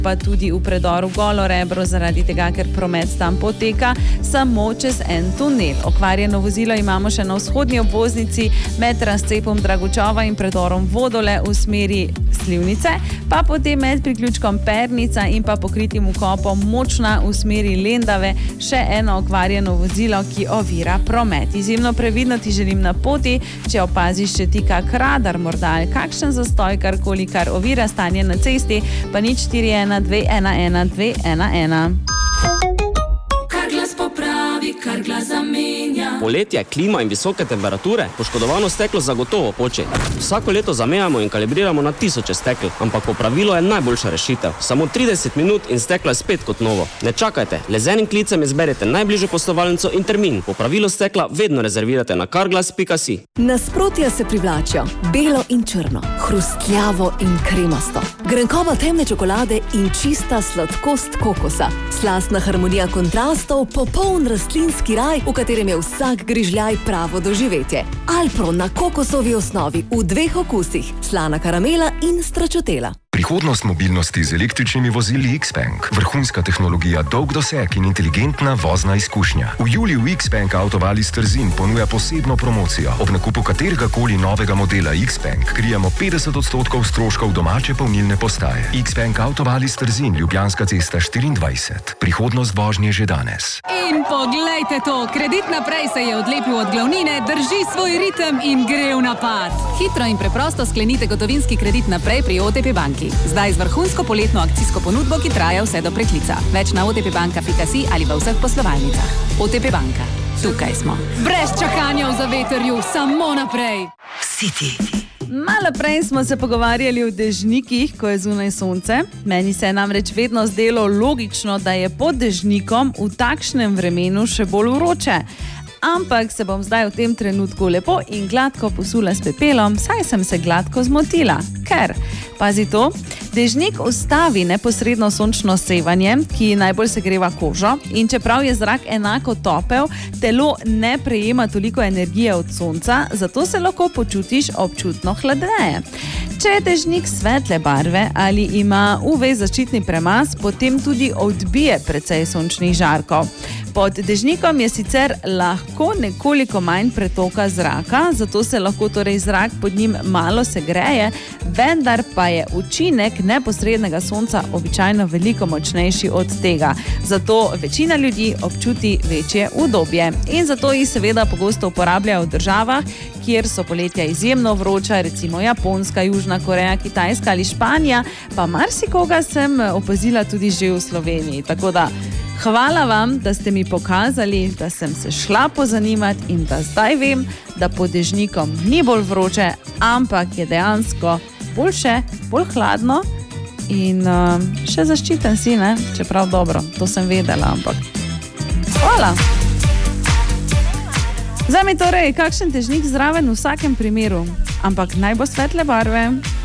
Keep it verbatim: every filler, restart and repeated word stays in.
pa tudi v predoru Golo Rebro, zaradi tega, ker promet tam poteka samo čez en tunel. Okvarjeno vozilo imamo še na vzhodnji obvoznici med razcepom Dragočova in predorom Vodole v smeri Slivnice, pa potem med priključkom Pernica in pa pokritim vkopom Močna v smeri Lendave še eno okvarjeno vozilo, ki ovira promet. Izjemno previdno ti želim na poti, če opaziš še ti kak radar, morda kakšen zastoj, karkoli, kar ovira stanje na cesti, pa nič štiri ena dve ena ena dve ena ena. Kar glas popravi, kar glas zamenja. Poletje, klima in visoke temperature, poškodovano steklo zagotovo poči. Vsako leto zamejamo in kalibriramo na tisoče stekel, ampak popravilo je najboljša rešitev. Samo trideset minut in steklo je spet kot novo. Ne čakajte, le z enim klicem izberete najbližjo poslovalnico in termin. Popravilo stekla vedno rezervirate na carglass pika si. Nasprotja se privlačijo. Belo in črno, hrustljavo in kremasto. Grenkoba temne čokolade in čista sladkost kokosa. Slastna harmonija kontrastov, popoln rastlinski raj, v katerem je vsak grižljaj pravo doživetje. Alpro na kokosovi osnovi v dveh okusih, slana karamela in stračotela. Prihodnost mobilnosti z električnimi vozili Xpeng. Vrhunska tehnologija, dolg doseg in inteligentna vozna izkušnja. V juliju Xpeng Autovalis Trzin ponuja posebno promocijo. Ob nakupu kateregakoli novega modela Xpeng krijemo petdeset odstotkov stroškov domače polnilne postaje. Xpeng Autovalis Trzin, Ljubljanska cesta štiriindvajset. Prihodnost vožnje že danes. In poglejte to, Kredit naprej se je odlepil od glavnine, drži svoj ritem in gre v napad. Hitro in preprosto sklenite gotovinski kredit naprej pri O T P banki. Zdaj z vrhunsko poletno akcijsko ponudbo, ki traja vse do preklica. Več na o t p banka pika si ali v vseh poslovalnicah. O T P banka. Tukaj smo. Brez čakanja v zavetrju, samo naprej. City. Malo prej smo se pogovarjali o dežnikih, ko je zunaj sonce. Meni se je namreč vedno zdelo logično, da je pod dežnikom v takšnem vremenu še bolj vroče. Ampak se bom zdaj v tem trenutku lepo in gladko posula s pepelom, saj sem se gladko zmotila. Ker, pazi to, dežnik ustavi neposredno sončno sevanje, ki najbolj segreva kožo, in čeprav je zrak enako topel, telo ne prejema toliko energije od sonca, zato se lahko počutiš občutno hladneje. Če je dežnik svetle barve ali ima U V zaščitni premaz, potem tudi odbije precej sončnih žarkov. Pod dežnikom je sicer lahko nekoliko manj pretoka zraka, zato se lahko torej zrak pod njim malo segreje, vendar pa je učinek neposrednega sonca običajno veliko močnejši od tega. Zato večina ljudi občuti večje udobje. In zato jih seveda pogosto uporabljajo v državah, kjer so poletja izjemno vroča, recimo Japonska, Južna Koreja, Kitajska ali Španija, pa marsikoga sem opazila tudi že v Sloveniji. Tako da hvala vam, da ste mi pokazali, da sem se šla pozanimati in da zdaj vem, da pod dežnikom ni bolj vroče, ampak je dejansko boljše, bolj hladno in uh, še zaščiten si, ne? Čeprav dobro, to sem vedela, ampak hvala. Zdaj mi torej, kakšen dežnik zraven v vsakem primeru, ampak naj bo svetle barve.